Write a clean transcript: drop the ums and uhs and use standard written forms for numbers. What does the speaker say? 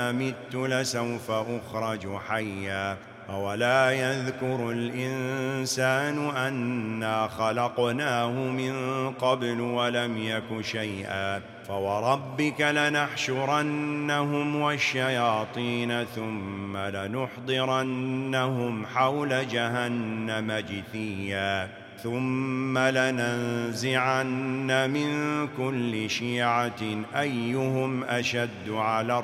مت لسوف أخرج حيا أولا يذكر الإنسان أنا خلقناه من قبل ولم يك شيئا فوربك لنحشرنهم والشياطين ثم لنحضرنهم حول جهنم جثيا ثم لننزعن من كل شيعة أيهم أشد على